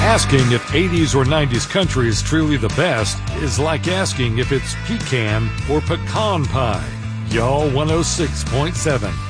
Asking if 80s or 90s country is truly the best is like asking if it's pecan or pecan pie. Y'all 106.7.